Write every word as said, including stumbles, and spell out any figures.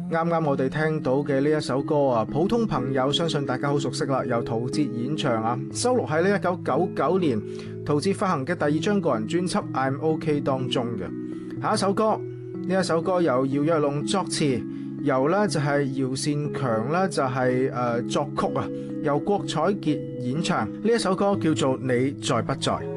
啱啱我哋聽到嘅呢一首歌啊，普通朋友相信大家好熟悉啦，由陶喆演唱啊，收錄喺呢一九九九年陶喆發行嘅第二張個人專輯《I'm OK》當中嘅。下一首歌，呢一首歌由姚若龍作詞，由呢就係姚善強呢就係誒作曲啊，由郭采潔演唱。呢一首歌叫做《你在不在》。